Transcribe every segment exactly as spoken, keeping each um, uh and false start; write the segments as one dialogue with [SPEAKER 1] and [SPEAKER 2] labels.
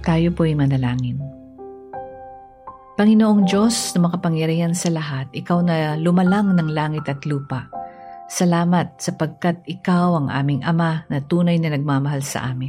[SPEAKER 1] Tayo po'y manalangin. Panginoong Diyos na makapangyarihan sa lahat, Ikaw na lumalang ng langit at lupa, salamat sapagkat Ikaw ang aming Ama na tunay na nagmamahal sa amin.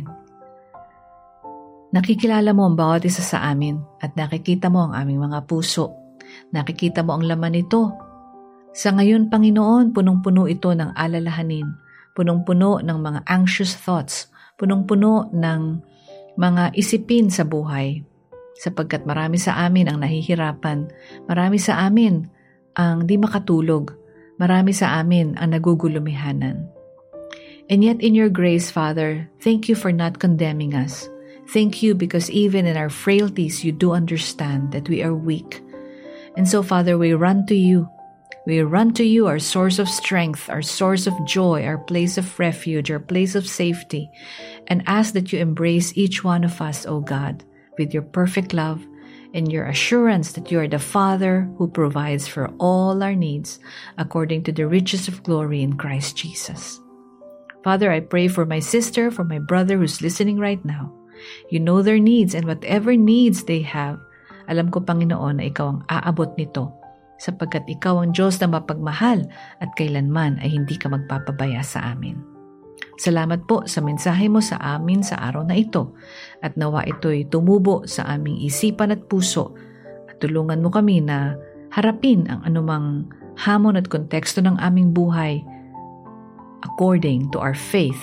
[SPEAKER 1] Nakikilala mo ang bawat isa sa amin at nakikita mo ang aming mga puso. Nakikita mo ang laman nito. Sa ngayon, Panginoon, punong-puno ito ng alalahanin, punong-puno ng mga anxious thoughts, punong-puno ng mga isipin sa buhay. Sapagkat marami sa amin ang nahihirapan, marami sa amin ang di makatulog, marami sa amin ang nagugulumihanan. And yet in your grace, Father, thank you for not condemning us. Thank you because even in our frailties, you do understand that we are weak. And so, Father, we run to you. We run to you, our source of strength, our source of joy, our place of refuge, our place of safety, and ask that you embrace each one of us, O God, with your perfect love and your assurance that you are the Father who provides for all our needs according to the riches of glory in Christ Jesus. Father, I pray for my sister, for my brother who's listening right now. You know their needs, and whatever needs they have, alam ko, Panginoon, na Ikaw ang aabot nito, sapagkat Ikaw ang Diyos na mapagmahal at kailanman ay hindi ka magpapabaya sa amin. Salamat po sa mensahe mo sa amin sa araw na ito, at nawa ito'y tumubo sa aming isipan at puso, at tulungan mo kami na harapin ang anumang hamon at konteksto ng aming buhay according to our faith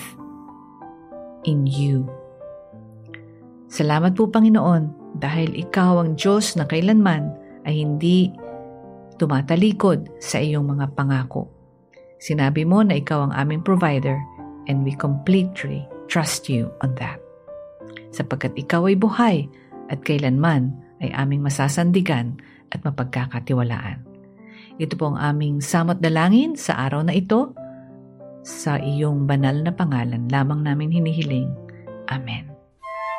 [SPEAKER 1] in you. Salamat po, Panginoon, dahil Ikaw ang Diyos na kailanman ay hindi tumatalikod sa iyong mga pangako. Sinabi mo na Ikaw ang aming provider, and we completely trust you on that. Sapagkat Ikaw ay buhay at kailanman ay aming masasandigan at mapagkakatiwalaan. Ito po ang aming samot dalangin sa araw na ito. Sa iyong banal na pangalan lamang namin hinihiling. Amen.